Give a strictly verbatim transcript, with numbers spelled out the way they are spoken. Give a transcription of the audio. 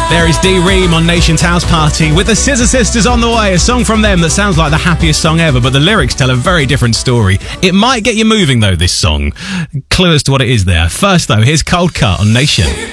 There is D Ream on Nation's House Party with the Scissor Sisters on the way. A song from them that sounds like the happiest song ever, but the lyrics tell a very different story. It might get you moving though, this song. Clue as to what it is there. First though, here's Cold Cut on Nation.